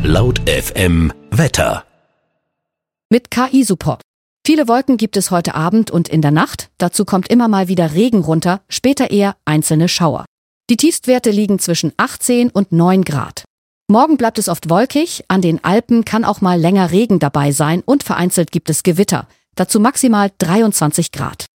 Laut FM Wetter. Mit KI-Support. Viele Wolken gibt es heute Abend und in der Nacht. Dazu kommt immer mal wieder Regen runter, später eher einzelne Schauer. Die Tiefstwerte liegen zwischen 18 und 9 Grad. Morgen bleibt es oft wolkig, an den Alpen kann auch mal länger Regen dabei sein und vereinzelt gibt es Gewitter. Dazu maximal 23 Grad.